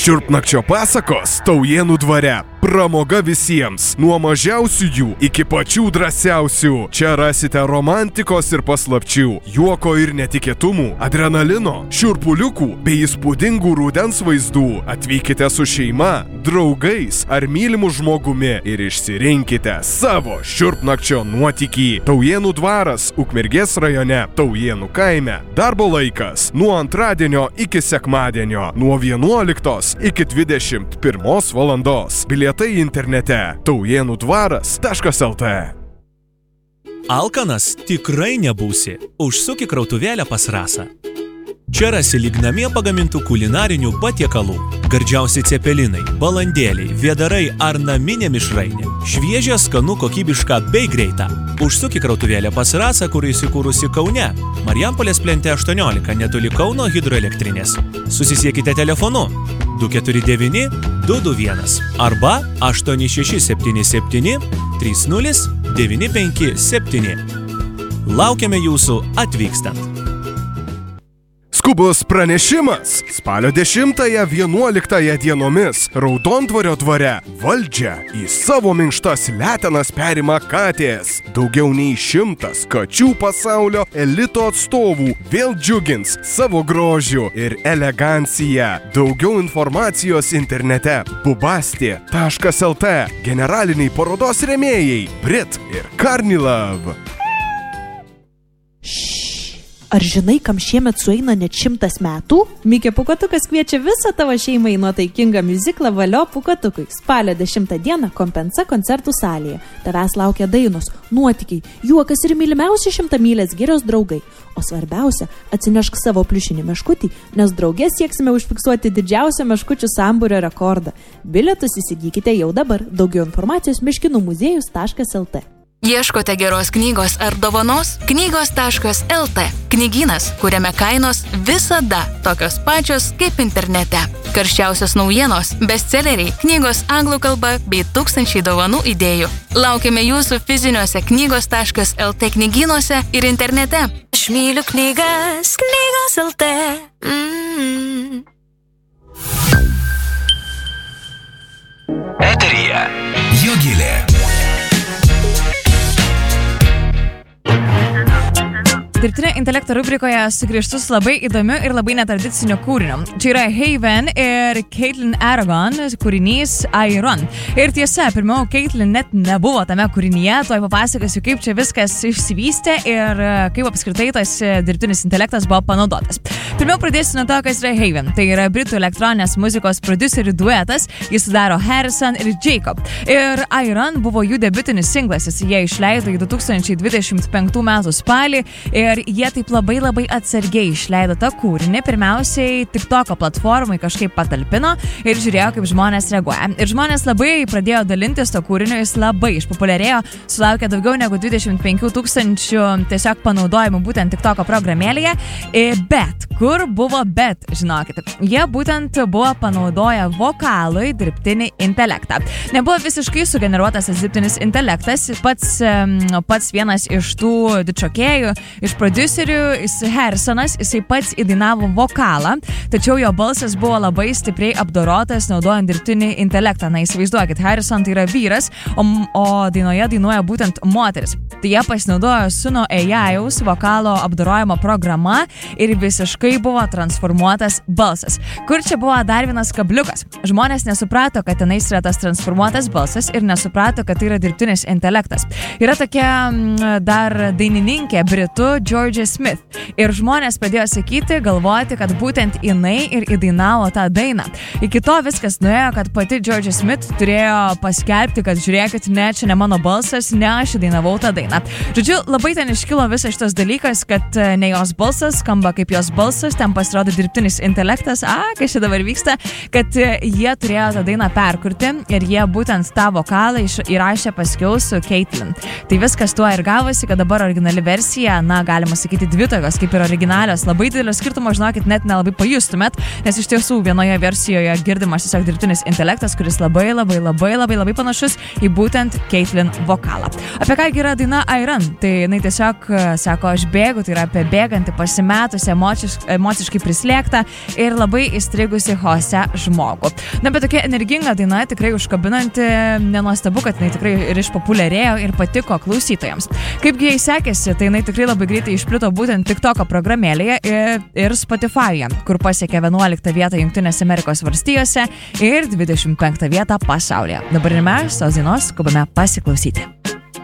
Šiurpnakčio pasakos Taujėnų dvare. Pramoga visiems, nuo mažiausių jų iki pačių drąsiausių. Čia rasite romantikos ir paslapčių, juoko ir netikėtumų, adrenalino, šiurpuliukų bei įspūdingų rudens vaizdų. Atvykite su šeima, draugais ar mylimu žmogumi ir išsirinkite savo šiurpnakčio nuotykį. Taujėnų dvaras Ukmergės rajone, Taujėnų kaime. Darbo laikas nuo antradienio iki sekmadienio, nuo 11 iki 21 valandos. Bilietai internete taujienudvaras.lt. Alkanas tikrai nebūsi. Užsuk į krautuvėlę pas Rasą. Čia rasi lyg namie pagamintų kulinarinių patiekalų. Gardžiausi cepelinai, balandėliai, vėdarai ar naminė mišrainė. Šviežia, skanu, kokybiška bei greita. Užsuk į krautuvėlę pas Rasą, kur įsikūrusi Kaune. Marijampolės plente 18, netoli Kauno hidroelektrinės. Susisiekite telefonu 249-221 arba 8677 30 957. Laukiame jūsų atvykstant. Skubus pranešimas. Spalio 10-11 dienomis Raudontvario dvare valdžią į savo minkštas letenas perima katės. Daugiau nei 100 kačių pasaulio elito atstovų vėl džiugins savo grožiu ir elegancija. Daugiau informacijos internete bubasti.lt. Generaliniai parodos rėmėjai Brit ir Carnilove. Ar žinai, kam šiemet sueina net 100 metų? Mikė Pūkuotukas kviečia visą tavo šeimą į nuotaikingą miuziklą Valio Pūkuotukui. Spalio 10 dieną Kompensa koncertų salėje. Tavęs laukia dainos, nuotykiai, juokas ir mylimiausi 100 mylės girios draugai. O svarbiausia, atsinešk savo pliušinį meškutį, nes drauge sieksime užfiksuoti didžiausią meškučių sambūrio rekordą. Bilietus įsigykite jau dabar. Daugiau informacijos meškinumuziejus.lt. Ieškote geros knygos ar dovanos? Knygos.lt. Knygynas, kuriame kainos visada tokios pačios kaip internete. Karščiausios naujienos, bestselleriai, knygos anglų kalba bei 1000 dovanų idėjų. Laukiame jūsų fiziniuose knygos.lt knygynuose ir internete. Aš myliu knygas, knygos.lt. Eteryje Jogilė. Dirbtinio intelekto rubrikoje sugrįžtu su labai įdomiu ir labai netradiciniu kūriniu. Čia yra Haven ir Caitlin Aragon kūrinys Iron. Ir tiesa, pirmiau Caitlin net nebuvo tame kūrinyje, tuoj papasakosiu, kaip čia viskas išsivystė ir kaip apskritai tas dirbtinis intelektas buvo panaudotas. Pirmiau pradėsiu nuo to, kas yra Haven. Tai yra britų elektroninės muzikos prodiuserių duetas, jis sudaro Harrison ir Jacob. Ir Iron buvo jų debiutinis singlas, jie išleido į 2025 metų spalį. Ir jie taip labai atsargiai išleido tą kūrinį. Pirmiausiai TikToko platformai kažkaip patalpino ir žiūrėjo, kaip žmonės reaguoja. Ir žmonės labai pradėjo dalintis to kūriniu, jis labai išpopuliarėjo, sulaukė daugiau negu 25 000 tiesiog panaudojimų būtent TikToko programėlėje. Bet, kur buvo bet, žinokite, jie būtent buvo panaudoję vokalui dirbtinį intelektą. Nebuvo visiškai sugeneruotas tas dirbtinis intelektas, pats vienas iš tų dičokėjų, iš prodiuserių, Harrisonas, jisai pats įdainavo vokalą, tačiau jo balsas buvo labai stipriai apdorotas naudojant dirbtinį intelektą. Na, įsivaizduokit, Harrison tai yra vyras, o dainoje dainuoja būtent moteris. Tai jie pasinaudojo Suno AI-aus vokalo apdorojimo programa ir visiškai buvo transformuotas balsas. Kur čia buvo dar vienas kabliukas? Žmonės nesuprato, kad tenais yra tas transformuotas balsas ir nesuprato, kad tai yra dirbtinis intelektas. Yra tokia dar dainininkė britų Georgia Smith. Ir žmonės pradėjo sakyti, galvoti, kad būtent jinai ir įdainavo tą dainą. Iki to viskas nuėjo, kad pati Georgia Smith turėjo paskelbti, kad žiūrėkit, ne, čia ne mano balsas, ne, aš įdainavau tą dainą. Žodžiu, labai ten iškilo visas šitas dalykas, kad ne jos balsas skamba kaip jos balsas, ten pasirodo dirbtinis intelektas, kas čia dabar vyksta, kad jie turėjo tą dainą perkurti ir jie būtent tą vokalą įrašė paskiau su Caitlin. Tai viskas tuo ir gavosi, kad dabar originali versija, galima galima sakyti, dvi tokios, kaip ir originalios. Labai didelio skirtumo, žinokit, net nelabai pajustumėt, nes iš tiesų vienoje versijoje girdimas tiesiog dirbtinis intelektas, kuris labai panašus į būtent Caitlyn vokalą. Apie ką yra daina I Run? Tai jinai tiesiog sako, aš bėgu, tai yra apie bėgantį, pasimetusi, emociškai prislėgtą ir labai įstrigusi chaose žmogų. Na, bet tokia energinga daina, tikrai užkabinanti, nenuostabu, kad jinai tikrai ir išpopuliarėjo ir patiko klausytojams. Kaipgi jai sekėsi, tai jinai tikrai labai greitai išplito būtent TikToko programėlėje ir Spotify'e, kur pasiekė 11 vietą Jungtinėse Amerikos valstijose ir 25 vietą pasaulyje. Dabar ir mes tos dainos skubame pasiklausyti.